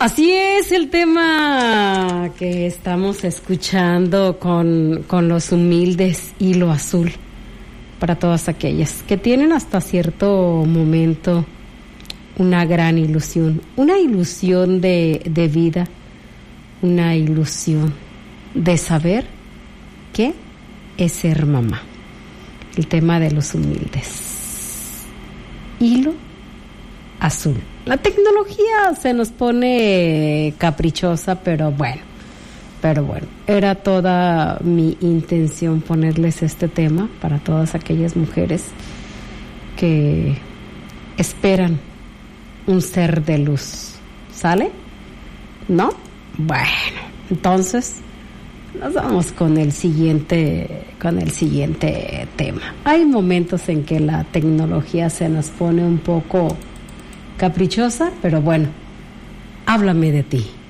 Así es el tema que estamos escuchando con Los Humildes, Hilo Azul, para todas aquellas que tienen hasta cierto momento una gran ilusión, una ilusión de vida, una ilusión de saber qué es ser mamá. El tema de Los Humildes, Hilo Azul. La tecnología se nos pone caprichosa, pero bueno, era toda mi intención ponerles este tema para todas aquellas mujeres que esperan un ser de luz. ¿Sale? ¿No? Bueno, entonces nos vamos con el siguiente tema. Hay momentos en que la tecnología se nos pone un poco caprichosa, pero bueno, háblame de ti.